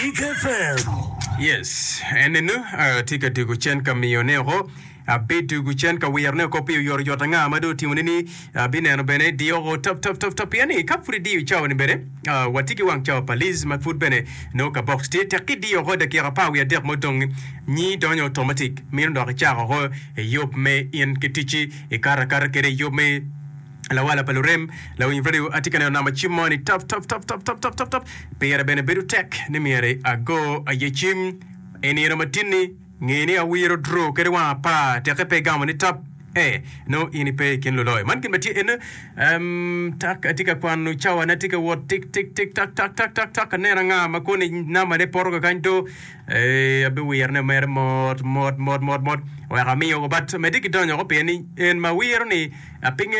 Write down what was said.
Big FM. Yes, and nu tika tiku chen kamionero abetu guchen ka werne kopi yor yotanga amado timunini bineno bene dio top yani kapfuri dio chaw ni bere watiki wang chaw police makfut bene no ka box te takidi yo roda kira pa wi der modong ni donyo automatic min do cha ro yop me in kitichi e kara kere yop me la wala palurem la winfredo atikana na machimoni top pera bene bedu tech ni mere ago ayechim enira matini ngeni awiro dro kere wa pa te kepe gamo ni top no ini pe ken loloy man kin mati en tak atika kwanu chawa natika wo tik tak nera nga makoni na mane porgo kanto abe wirne mer mod wa kamiyo bat mediki donyo ko pe ni en ma wirni apinge